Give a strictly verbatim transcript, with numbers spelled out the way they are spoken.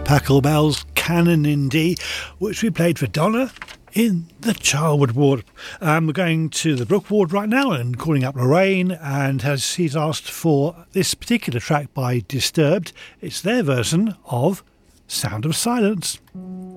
Pachelbel's Canon in D, which we played for Donna in the Charwood ward. Um, we're going to the Brook ward right now and calling up Lorraine, and has he's asked for this particular track by Disturbed. It's their version of Sound of Silence.